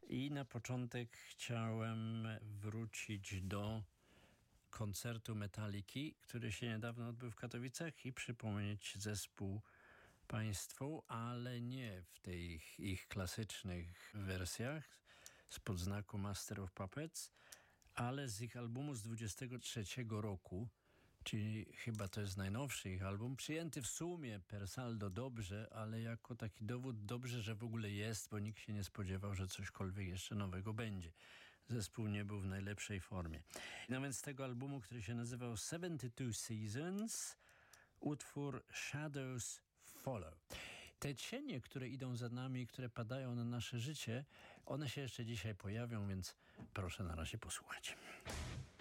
I na początek chciałem wrócić do koncertu Metaliki, który się niedawno odbył w Katowicach i przypomnieć zespół Państwu, ale nie w tych ich klasycznych wersjach spod znaku Master of Puppets, ale z ich albumu z 23 roku, czyli chyba to jest najnowszy ich album, przyjęty w sumie per saldo dobrze, ale jako taki dowód dobrze, że w ogóle jest, bo nikt się nie spodziewał, że cośkolwiek jeszcze nowego będzie. Zespół nie był w najlepszej formie. No więc z tego albumu, który się nazywał 72 Seasons, utwór Shadows Follow. Te cienie, które idą za nami, które padają na nasze życie, one się jeszcze dzisiaj pojawią, więc proszę na razie posłuchać.